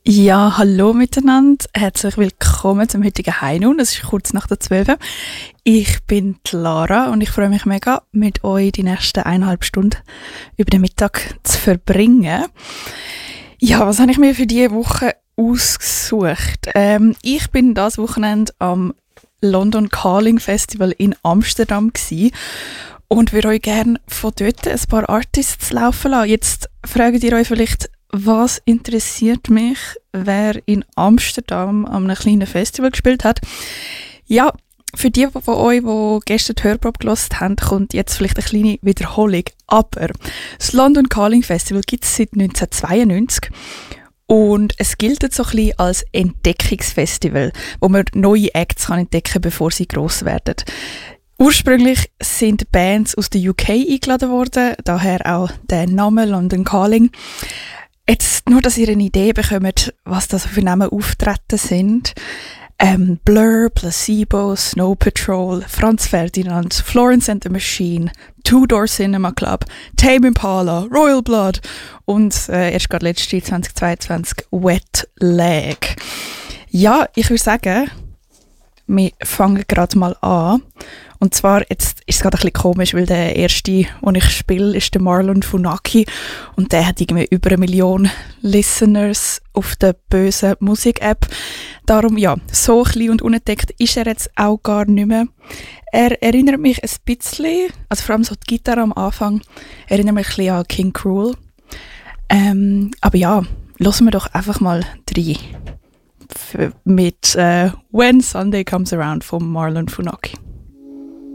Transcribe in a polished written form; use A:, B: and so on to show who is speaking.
A: Ja, hallo miteinander. Herzlich willkommen zum heutigen High Noon. Es ist kurz nach der 12. Ich bin die Lara und ich freue mich mega, mit euch die nächsten 1,5 Stunden über den Mittag zu verbringen. Ja, was habe ich mir für diese Woche ausgesucht? Ich bin das Wochenende am London Calling Festival in Amsterdam gsi und würde euch gerne von dort ein paar Artists laufen lassen. Jetzt fragt ihr euch vielleicht, was interessiert mich, wer in Amsterdam an einem kleinen Festival gespielt hat? Ja, für die von euch, die gestern die Hörprobe gehört haben, kommt jetzt vielleicht eine kleine Wiederholung. Aber das London Calling Festival gibt es seit 1992 und es gilt so ein bisschen als Entdeckungsfestival, wo man neue Acts entdecken kann, bevor sie gross werden. Ursprünglich sind Bands aus der UK eingeladen worden, daher auch der Name London Calling. Jetzt nur, dass ihr eine Idee bekommt, was das für Namen auftreten sind. Blur, Placebo, Snow Patrol, Franz Ferdinand, Florence and the Machine, Two Door Cinema Club, Tame Impala, Royal Blood und erst gerade letztes Jahr 2022 Wet Leg. Ja, ich würde sagen, wir fangen gerade mal an. Und zwar, jetzt ist es gerade ein bisschen komisch, weil der erste, den ich spiele, ist der Marlon Funaki. Und der hat irgendwie über 1 Million Listeners auf der bösen Musik-App. Darum, ja, so klein und unentdeckt ist er jetzt auch gar nicht mehr. Er erinnert mich ein bisschen, also vor allem so die Gitarre am Anfang, erinnert mich ein bisschen an King Cruel. Aber ja, hören wir doch einfach mal rein. Mit When Sunday Comes Around von Marlon Funaki.